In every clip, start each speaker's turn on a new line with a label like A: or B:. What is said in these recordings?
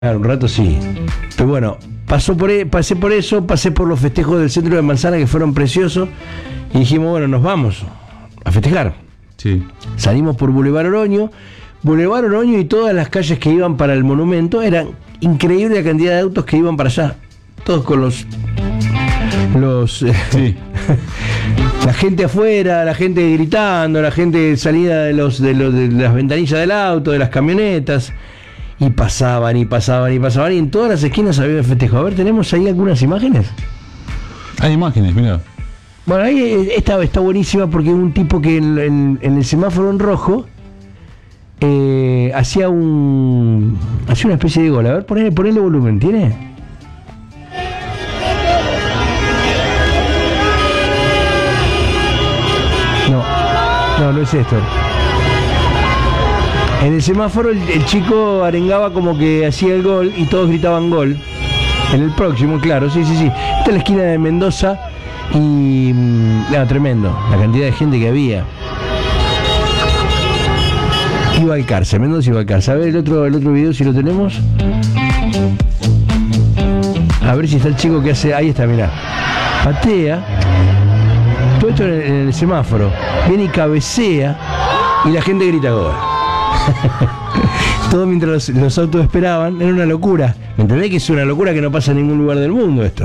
A: Claro, un rato sí. Pero bueno, pasé por eso, pasé por los festejos del centro de Manzana que fueron preciosos y dijimos, bueno, nos vamos a festejar.
B: Sí.
A: Salimos por Boulevard Oroño y todas las calles que iban para el monumento, eran increíble la cantidad de autos que iban para allá. Todos con los
B: Sí.
A: la gente afuera, la gente gritando, la gente salida de las ventanillas del auto, de las camionetas, y pasaban y en todas las esquinas había festejo. A ver, ¿tenemos ahí algunas imágenes?
B: Hay imágenes, mira.
A: Bueno, ahí está buenísima porque un tipo que en el semáforo en rojo hacía una especie de gol. A ver, ponele volumen, ¿tiene? No es esto. En el semáforo el chico arengaba como que hacía el gol y todos gritaban gol. En el próximo, claro, sí. Esta es la esquina de Mendoza y... tremendo, la cantidad de gente que había. Mendoza iba al cárcel. A ver el otro video si lo tenemos. A ver si está el chico que hace... Ahí está, mirá. Patea. Todo esto en el semáforo. Viene y cabecea y la gente grita gol. Todo mientras los autos esperaban. Era una locura. ¿Me entendés que es una locura que no pasa en ningún lugar del mundo esto?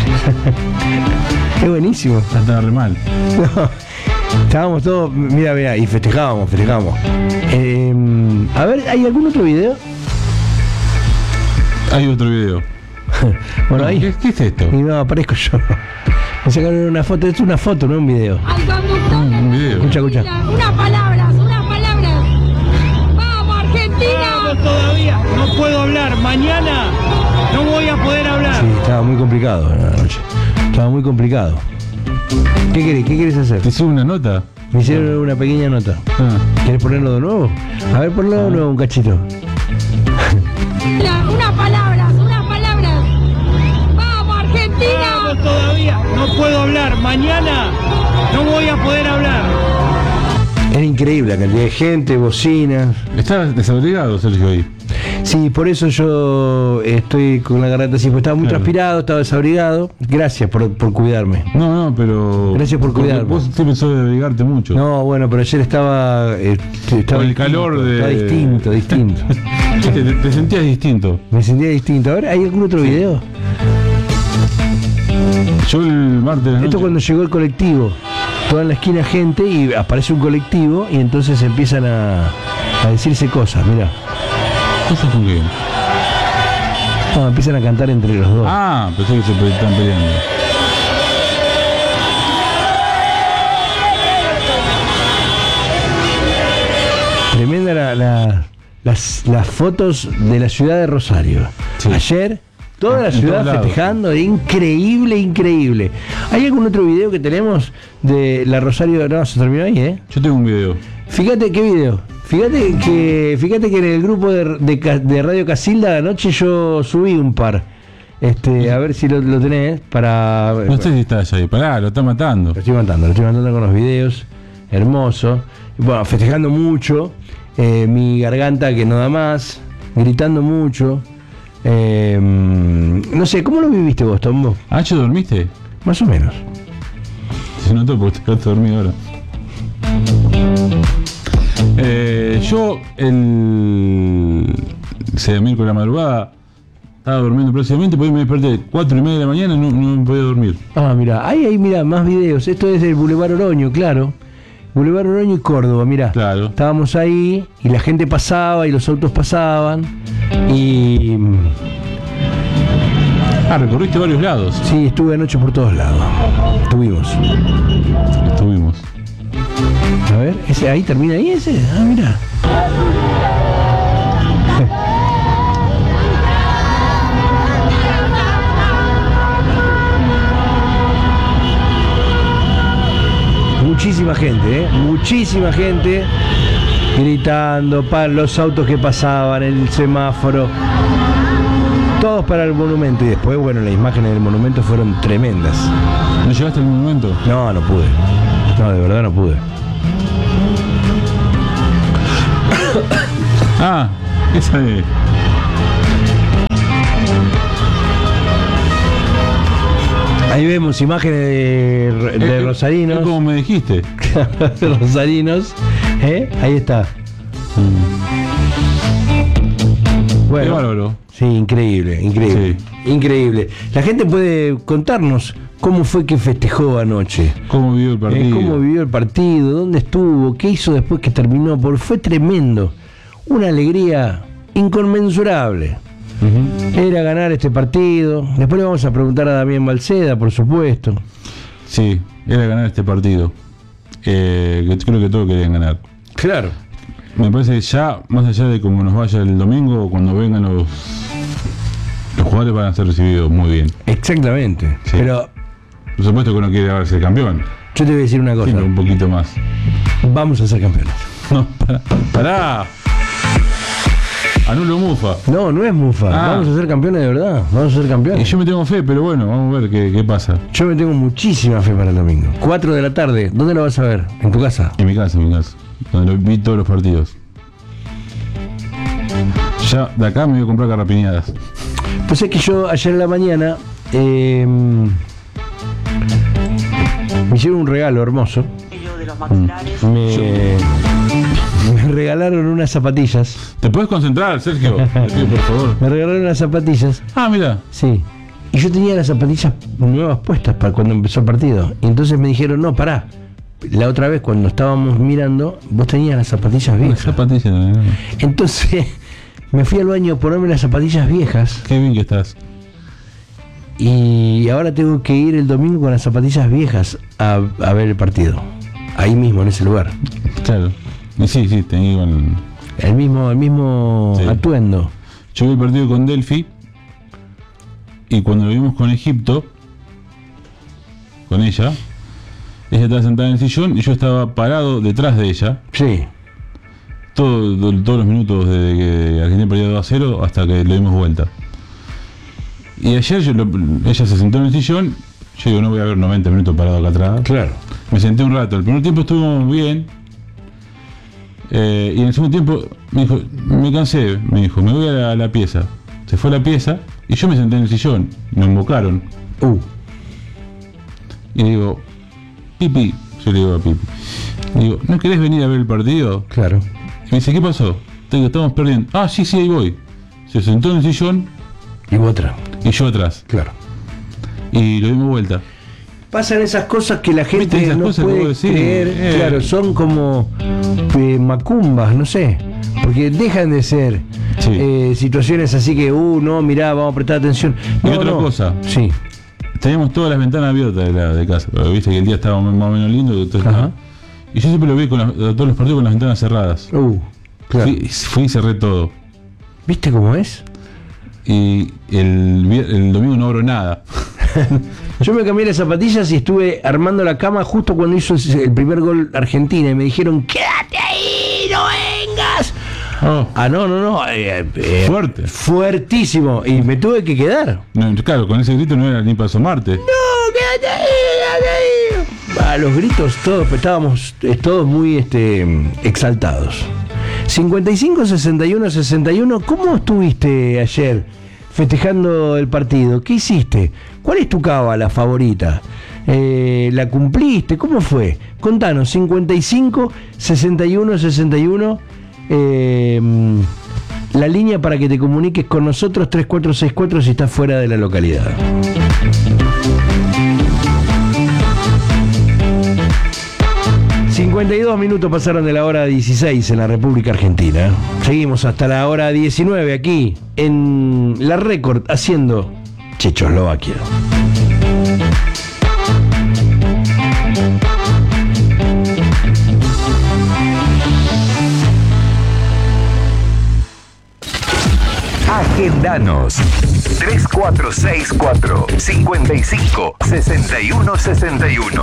A: Es buenísimo.
B: Estaba re mal.
A: No, estábamos todos, mira, y festejábamos. A ver, ¿hay algún otro video?
B: Hay otro video.
A: Bueno, ahí.
B: ¿Qué es esto?
A: Y no, aparezco yo. Me sacaron una foto, esto es una foto, no un video.
B: Un video.
A: Escucha.
C: Unas palabras. ¡Vamos, Argentina!
D: No, todavía no puedo hablar. Mañana no voy a poder hablar.
A: Sí, estaba muy complicado la noche. Estaba muy complicado. ¿Qué querés hacer?
B: ¿Te subo una nota?
A: Me hicieron una pequeña nota. ¿Querés ponerlo de nuevo? A ver, ponlo de nuevo un cachito.
C: Unas palabras. ¡Vamos, Argentina!
D: No, todavía no puedo hablar. Mañana no voy a poder hablar.
A: Era increíble la cantidad de gente, bocinas.
B: Estabas desabrigado, Sergio, ahí.
A: Sí, por eso yo estoy con la garganta así, porque estaba muy transpirado, estaba desabrigado. Gracias por cuidarme.
B: No, pero...
A: Gracias por cuidarme.
B: Vos siempre sos de abrigarte mucho.
A: No, bueno, pero ayer estaba
B: con el calor de...
A: Estaba distinto.
B: Te sentías distinto.
A: Me sentía distinto. A ver, ¿hay algún otro video?
B: Yo el martes de la noche...
A: Esto cuando llegó el colectivo. Toda en la esquina gente y aparece un colectivo y entonces empiezan a decirse cosas, mirá.
B: ¿Cosas con qué?
A: No, empiezan a cantar entre los dos.
B: Ah, pensé que se están peleando.
A: Tremenda las fotos de la ciudad de Rosario. Sí. Ayer, toda la ciudad festejando, increíble. ¿Hay algún otro video que tenemos de la Rosario? No, se terminó ahí, ¿eh?
B: Yo tengo un video.
A: Fíjate, ¿qué video? Fíjate que en el grupo de Radio Casilda anoche yo subí un par. A ver si lo tenés para...
B: No sé si estás ahí. Pará, lo está matando.
A: Lo estoy matando con los videos. Hermoso. Bueno, festejando mucho. Mi garganta que no da más. Gritando mucho. No sé, ¿cómo lo viviste vos, Tombo?
B: ¿Anoche dormiste?
A: Más o menos.
B: Se notó porque te quedaste dormido ahora. Yo el miércoles de la madrugada estaba durmiendo próximamente, porque me desperté 4:30 de la mañana y no podía dormir.
A: Ah, mira, ahí mira, más videos. Esto es del Boulevard Oroño, claro. Boulevard Oroño y Córdoba, mirá.
B: Claro.
A: Estábamos ahí y la gente pasaba y los autos pasaban y...
B: recorriste varios lados.
A: Sí, estuve anoche por todos lados. Estuvimos. A ver, ahí termina ahí ese. Ah, mira. Muchísima gente gritando para los autos que pasaban, el semáforo, todos para el monumento. Y después, bueno, las imágenes del monumento fueron tremendas.
B: ¿No llegaste al monumento?
A: No pude. No, de verdad no pude.
B: Esa es.
A: Ahí vemos imágenes de rosarinos.
B: Es como me dijiste.
A: De rosarinos. Ahí está. Bueno,
B: Qué bárbaro.
A: sí, increíble. Increíble. La gente puede contarnos cómo fue que festejó anoche.
B: ¿Cómo vivió el partido?
A: Cómo vivió el partido, dónde estuvo, qué hizo después que terminó, porque fue tremendo. Una alegría inconmensurable. Era ganar este partido. Después le vamos a preguntar a Damián Balceda, por supuesto.
B: Sí, era ganar este partido. Que creo que todos querían ganar.
A: Claro.
B: Me parece que ya, más allá de cómo nos vaya el domingo, cuando vengan los jugadores van a ser recibidos muy bien.
A: Exactamente.
B: Sí.
A: Pero
B: Por supuesto que uno quiere ser campeón.
A: yo te voy a decir una cosa.
B: Sí, un poquito más.
A: Vamos a ser campeones.
B: No, pará. Anulo Mufa.
A: No, no es mufa.
B: Ah.
A: Vamos a ser campeones de verdad. Vamos a ser
B: Y
A: campeones.
B: yo me tengo fe, pero bueno, vamos a ver qué pasa.
A: Yo me tengo muchísima fe para el domingo. 4 de la tarde. ¿Dónde lo vas a ver? ¿En tu casa?
B: En mi casa. Donde vi todos los partidos. Ya de acá me voy a comprar carrapiñadas.
A: Pues es que yo ayer en la mañana me hicieron un regalo hermoso. Me regalaron unas zapatillas.
B: ¿Te puedes concentrar, Sergio? Te pido, por favor.
A: Me regalaron unas zapatillas.
B: Ah, mira.
A: Sí. Y yo tenía las zapatillas nuevas puestas para cuando empezó el partido. Y entonces me dijeron, no, pará. La otra vez cuando estábamos mirando, vos tenías las zapatillas
B: Una
A: viejas.
B: zapatilla.
A: Entonces me fui al baño a ponerme las zapatillas viejas.
B: Qué bien que estás.
A: Y ahora tengo que ir el domingo con las zapatillas viejas a ver el partido. Ahí mismo, en ese lugar.
B: Claro. Y sí, tenía con...
A: El mismo
B: Sí.
A: atuendo.
B: Yo vi el partido con Delphi. Y cuando lo vimos con Egipto, con ella estaba sentada en el sillón y yo estaba parado detrás de ella.
A: Sí.
B: Todos los minutos desde que Argentina perdió 2-0 hasta que le dimos vuelta. Y ayer ella se sentó en el sillón. Yo digo, no voy a ver 90 minutos parado acá atrás.
A: Claro.
B: Me senté un rato. El primer tiempo estuvimos bien. Y en el segundo tiempo me dijo, me cansé. Me dijo, me voy a la pieza. Se fue a la pieza y yo me senté en el sillón. Me invocaron. Y digo, Pipi. Yo le digo a Pipi. Digo, ¿no querés venir a ver el partido?
A: Claro.
B: Y me dice, ¿qué pasó? Te digo, estamos perdiendo. Ah, sí, ahí voy. Se sentó en el sillón
A: Y otra.
B: y yo atrás.
A: Claro.
B: Y lo dimos vuelta.
A: Pasan esas cosas que la
B: ¿Viste
A: gente
B: esas
A: no
B: cosas que
A: puede
B: vos decís?
A: creer. Claro, son como macumbas, no sé. Porque dejan de ser
B: Sí.
A: situaciones así que, no, mirá, vamos a prestar atención.
B: Y
A: No,
B: otra
A: no.
B: cosa.
A: Sí.
B: Teníamos todas las ventanas abiertas de casa. Pero viste que el día estaba más o menos lindo. Entonces,
A: Ajá.
B: y yo siempre lo vi a todos los partidos con las ventanas cerradas.
A: Claro.
B: Fui y cerré todo.
A: ¿Viste cómo es?
B: Y el domingo no abro nada.
A: Yo me cambié las zapatillas y estuve armando la cama justo cuando hizo el primer gol Argentina y me dijeron, quédate ahí, no vengas. No.
B: Fuerte.
A: Fuertísimo. Y me tuve que quedar.
B: No, claro, con ese grito no era ni para asomarte.
A: No, quédate ahí. Los gritos, todos, estábamos todos muy exaltados. 55-61-61, ¿cómo estuviste ayer festejando el partido? ¿Qué hiciste? ¿Cuál es tu cábala favorita? ¿La cumpliste? ¿Cómo fue? Contanos, 55-61-61, la línea para que te comuniques con nosotros, 3464 si estás fuera de la localidad. Minutos pasaron de la hora 16 en la República Argentina. Seguimos hasta la hora 19 aquí en La Récord haciendo Checoslovaquia.
E: Agendanos 3464 55 61 61.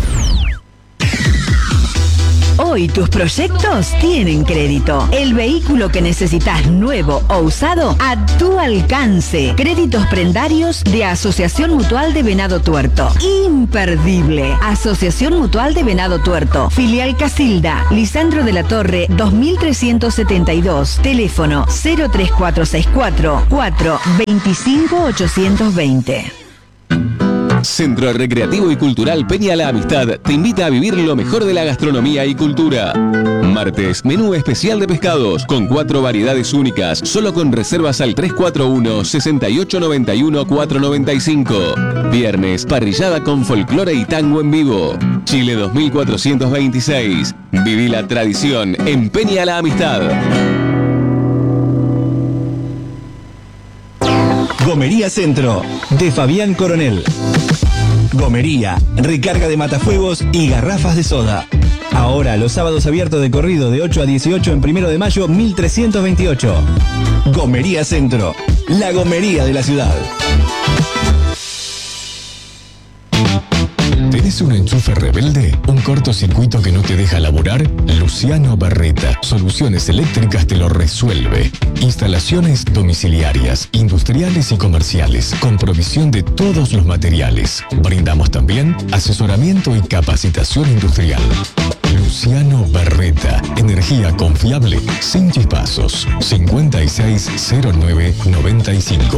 F: Hoy tus proyectos tienen crédito. El vehículo que necesitas nuevo o usado a tu alcance. Créditos prendarios de Asociación Mutual de Venado Tuerto. Imperdible. Asociación Mutual de Venado Tuerto. Filial Casilda. Lisandro de la Torre 2372. Teléfono 03464 425 820.
G: Centro Recreativo y Cultural Peña La Amistad te invita a vivir lo mejor de la gastronomía y cultura. Martes, menú especial de pescados con 4 variedades únicas, solo con reservas al 341-6891-495. Viernes, parrillada con folclore y tango en vivo. Chile 2426. Viví la tradición en Peña La Amistad.
H: Gomería Centro, de Fabián Coronel. Gomería, recarga de matafuegos y garrafas de soda. Ahora los sábados abiertos de corrido de 8 a 18 en 1 de mayo 1328. Gomería Centro, la gomería de la ciudad.
I: ¿Tenés un enchufe rebelde? ¿Un cortocircuito que no te deja laburar? Luciano Barreta, Soluciones Eléctricas te lo resuelve. Instalaciones domiciliarias, industriales y comerciales, con provisión de todos los materiales. Brindamos también asesoramiento y capacitación industrial. Luciano Barreta, energía confiable, sin chispazos. 560995.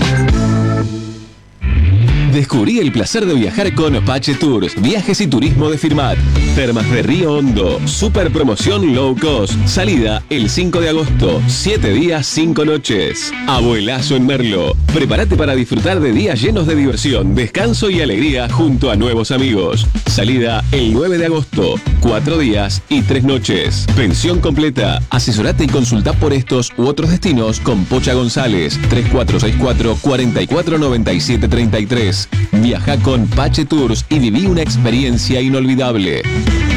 G: Descubrí el placer de viajar con Pache Tours, viajes y turismo de Firmat. Termas de Río Hondo, super promoción low cost. Salida el 5 de agosto, 7 días, 5 noches. Abuelazo en Merlo. Prepárate para disfrutar de días llenos de diversión, descanso y alegría junto a nuevos amigos. Salida el 9 de agosto, 4 días y 3 noches. Pensión completa. Asesorate y consulta por estos u otros destinos con Pocha González, 3464-449733. Viaja con Pache Tours y viví una experiencia inolvidable.